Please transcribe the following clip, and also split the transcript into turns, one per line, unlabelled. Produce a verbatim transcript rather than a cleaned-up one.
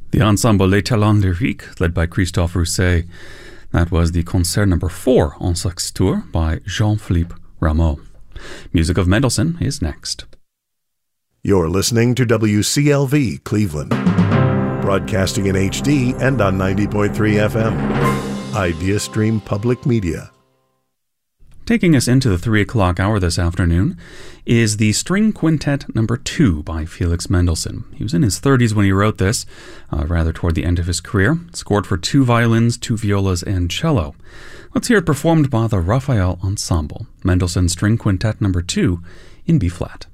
The Ensemble Les Talents Lyriques, led by Christophe Rousset. That was the Concert number four en sex tour by Jean-Philippe Rameau. Music of Mendelssohn is next.
You're listening to W C L V Cleveland, broadcasting in H D and on ninety point three F M. IdeaStream Public Media.
Taking us into the three o'clock hour this afternoon is the String Quintet number two by Felix Mendelssohn. He was in his thirties when he wrote this, uh, rather toward the end of his career. It scored for two violins, two violas, and cello. Let's hear it performed by the Raphael Ensemble, Mendelssohn String Quintet number two in B-flat.